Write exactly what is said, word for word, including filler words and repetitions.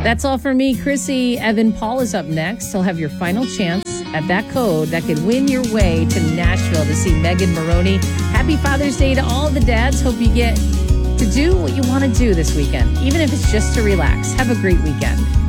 That's all for me, Chrissy. Evan Paul is up next. He'll have your final chance at that code that could win your way to Nashville to see Megan Moroney. Happy Father's Day to all the dads. Hope you get to do what you want to do this weekend, even if it's just to relax. Have a great weekend.